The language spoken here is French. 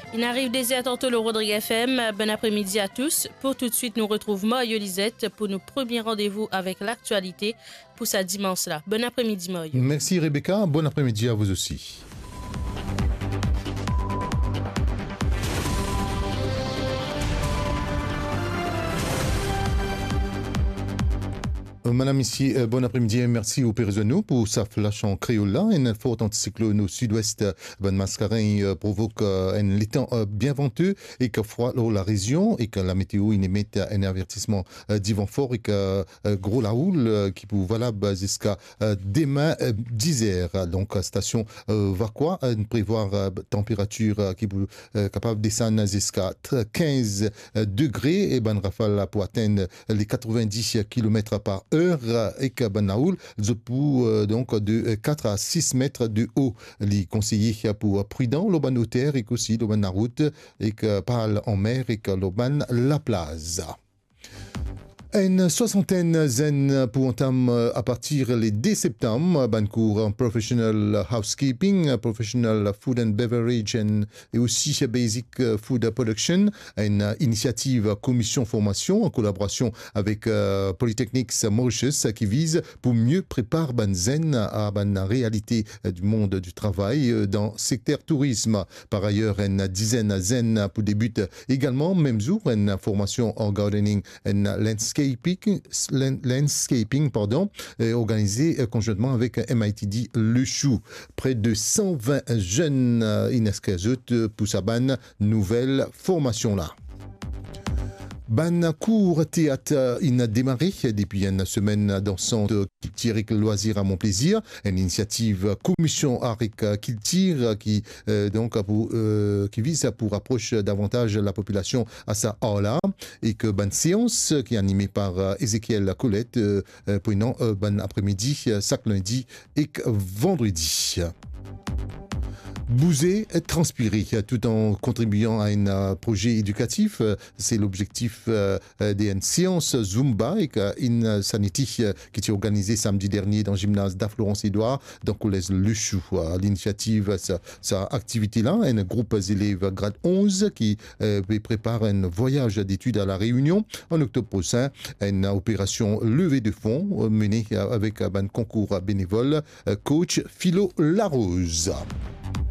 Il arrive déjà tantôt le Rodrigue FM. Bon après-midi à tous. Pour tout de suite, nous retrouvons Moyo Lisette pour nos premiers rendez-vous avec l'actualité pour sa dimanche-là. Bon après-midi, Moyo. Merci Rebecca. Bon après-midi à vous aussi. Madame, ici, bon après-midi et merci au Périsonneau pour sa flash en créole là. Un fort anticyclone au sud-ouest, ben mascarin provoque un temps bien venteux et que froid dans la région et que la météo il émet un avertissement d'hiver fort et que gros la houle qui peut valable jusqu'à demain 10 heures. Donc station Vacqua prévoir température qui peut capable de descendre jusqu'à 15 degrés et ben rafale pour atteindre les 90 km par heure et que Banaoul donc de 4 à 6 mètres de haut. Les conseillers pour prudent, l'oban notaire et aussi l'oban la route et que parle en mer et que l'oban la plaza. Une soixantaine zen pour entame à partir le 10 septembre, Bancourt Professional Housekeeping, Professional Food and Beverage et aussi Basic Food Production, une initiative commission formation en collaboration avec Polytechnics Mauritius qui vise pour mieux préparer Banzen à la réalité du monde du travail dans le secteur tourisme. Par ailleurs, une dizaine zen pour débuter également, même jour, une formation en gardening et landscaping, organisé conjointement avec MITD Le Chou. Près de 120 jeunes inescazut pour sa nouvelle formation-là. Ban cours théâtre il a démarré depuis une semaine dansante Kiltir et loisir à mon plaisir, une initiative commission Arik Kiltir qui qui vise pour approcher davantage la population à sa aula et que ban séance qui est animée par Ézéchiel Colette pendant ban après-midi chaque lundi et vendredi. Bouger et transpirer tout en contribuant à un projet éducatif. C'est l'objectif d'une séance Zumba et une sanity qui est organisée samedi dernier dans le gymnase d'A-Florence-Édouard dans le collège Le Chou. L'initiative, sa activité-là, un groupe d'élèves grade 11 qui prépare un voyage d'études à La Réunion en octobre prochain. Une opération levée de fonds menée avec un concours bénévole coach Philo Larose.